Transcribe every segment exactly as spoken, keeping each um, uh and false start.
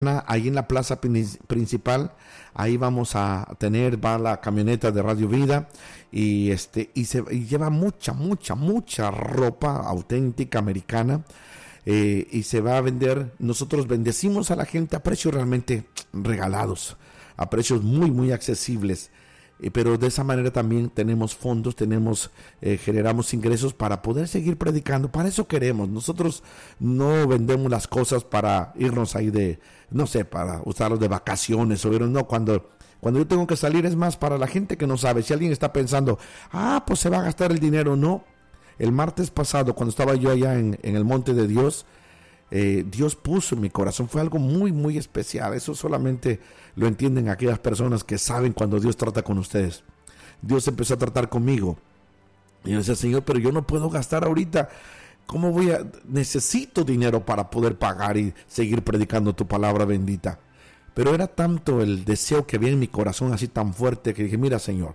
ahí en la plaza principal, ahí vamos a tener, va la camioneta de Radio Vida y este y se y lleva mucha, mucha, mucha ropa auténtica americana eh, y se va a vender. Nosotros bendecimos a la gente a precios realmente regalados, a precios muy, muy accesibles. Pero de esa manera también tenemos fondos, tenemos, eh, generamos ingresos para poder seguir predicando. Para eso queremos. Nosotros no vendemos las cosas para irnos ahí de, no sé, para usarlos de vacaciones. O no, cuando, cuando yo tengo que salir es más para la gente que no sabe. Si alguien está pensando, ah, pues se va a gastar el dinero. No. El martes pasado, cuando estaba yo allá en, en el Monte de Dios, Eh, Dios puso en mi corazón, fue algo muy muy especial. Eso solamente lo entienden aquellas personas que saben cuando Dios trata con ustedes. Dios empezó a tratar conmigo y yo decía, Señor, pero yo no puedo gastar ahorita. ¿Cómo voy a? Necesito dinero para poder pagar y seguir predicando tu palabra bendita. Pero era tanto el deseo que había en mi corazón, así tan fuerte, que dije, mira, Señor,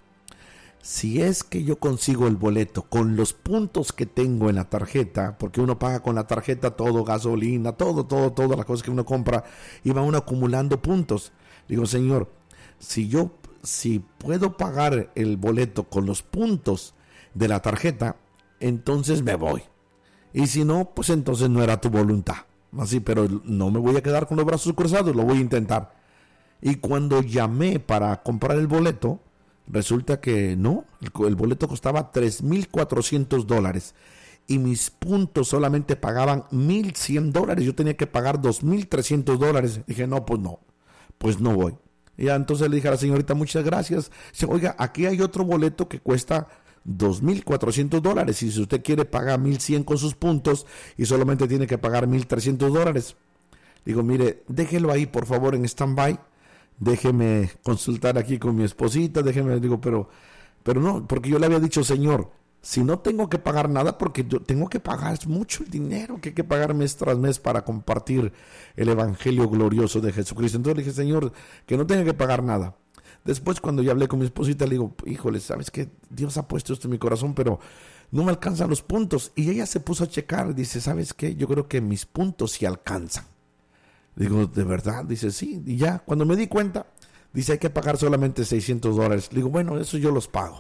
si es que yo consigo el boleto con los puntos que tengo en la tarjeta, porque uno paga con la tarjeta todo, gasolina, todo, todo, todas las cosas que uno compra, y va uno acumulando puntos. Digo, Señor, si yo, si puedo pagar el boleto con los puntos de la tarjeta, entonces me voy. Y si no, pues entonces no era tu voluntad. Así, pero no me voy a quedar con los brazos cruzados, lo voy a intentar. Y cuando llamé para comprar el boleto, resulta que no, el, el boleto costaba tres mil cuatrocientos dólares y mis puntos solamente pagaban mil cien dólares. Yo tenía que pagar dos mil trescientos dólares. Dije, no, pues no, pues no voy. Y ya, entonces le dije a la señorita, muchas gracias. Dice, oiga, aquí hay otro boleto que cuesta dos mil cuatrocientos dólares y si usted quiere pagar mil cien con sus puntos y solamente tiene que pagar mil trescientos dólares. Digo, mire, déjelo ahí por favor en stand-by. Déjeme consultar aquí con mi esposita, déjeme, digo, pero, pero no, porque yo le había dicho, Señor, si no tengo que pagar nada, porque yo tengo que pagar, es mucho el dinero que hay que pagar mes tras mes para compartir el evangelio glorioso de Jesucristo. Entonces le dije, Señor, que no tenga que pagar nada. Después, cuando ya hablé con mi esposita, le digo, híjole, ¿sabes qué? Dios ha puesto esto en mi corazón, pero no me alcanzan los puntos. Y ella se puso a checar, dice, ¿sabes qué? Yo creo que mis puntos sí alcanzan. Digo, ¿de verdad? Dice, sí. Y ya, cuando me di cuenta, dice, hay que pagar solamente seiscientos dólares. Digo, bueno, eso yo los pago.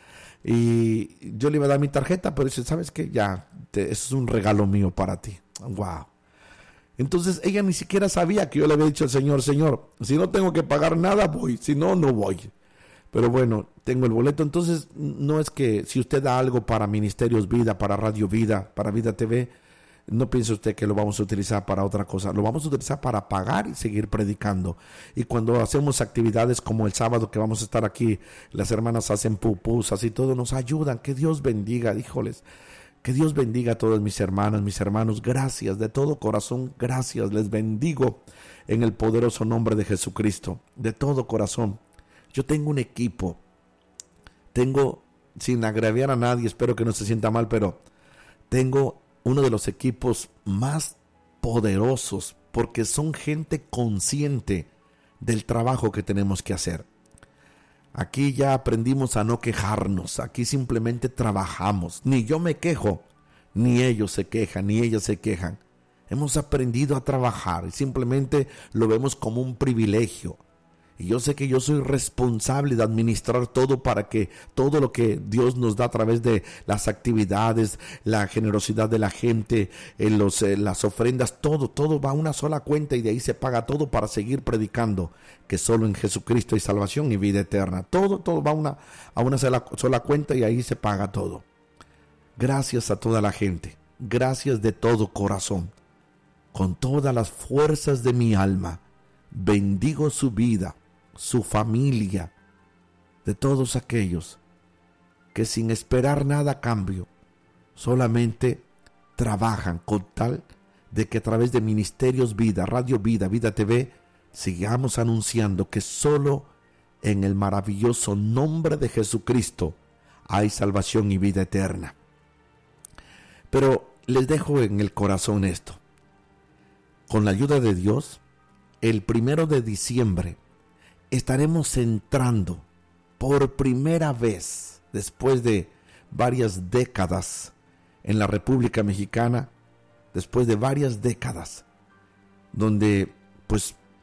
Y yo le iba a dar mi tarjeta, pero dice, ¿sabes qué? Ya, te, eso es un regalo mío para ti. Wow. Entonces, ella ni siquiera sabía que yo le había dicho al Señor, Señor, si no tengo que pagar nada, voy. Si no, no voy. Pero bueno, tengo el boleto. Entonces, no es que si usted da algo para Ministerios Vida, para Radio Vida, para Vida T V, no piense usted que lo vamos a utilizar para otra cosa. Lo vamos a utilizar para pagar y seguir predicando. Y cuando hacemos actividades como el sábado que vamos a estar aquí, las hermanas hacen pupusas y todo, nos ayudan. Que Dios bendiga, híjoles. Que Dios bendiga a todas mis hermanas, mis hermanos. Gracias, de todo corazón, gracias. Les bendigo en el poderoso nombre de Jesucristo. De todo corazón. Yo tengo un equipo. Tengo, sin agraviar a nadie, espero que no se sienta mal, pero tengo uno de los equipos más poderosos porque son gente consciente del trabajo que tenemos que hacer. Aquí ya aprendimos a no quejarnos, aquí simplemente trabajamos. Ni yo me quejo, ni ellos se quejan, ni ellas se quejan. Hemos aprendido a trabajar y simplemente lo vemos como un privilegio. Y yo sé que yo soy responsable de administrar todo para que todo lo que Dios nos da a través de las actividades, la generosidad de la gente, en los, eh, las ofrendas, todo, todo va a una sola cuenta y de ahí se paga todo para seguir predicando que solo en Jesucristo hay salvación y vida eterna. Todo, todo va a una, a una sola, sola cuenta y ahí se paga todo. Gracias a toda la gente, gracias de todo corazón, con todas las fuerzas de mi alma, bendigo su vida, su familia, de todos aquellos que sin esperar nada a cambio, solamente trabajan con tal de que a través de Ministerios Vida, Radio Vida, Vida T V, sigamos anunciando que solo en el maravilloso nombre de Jesucristo hay salvación y vida eterna. Pero les dejo en el corazón esto. Con la ayuda de Dios, el primero de diciembre estaremos entrando por primera vez después de varias décadas en la República Mexicana, después de varias décadas donde pues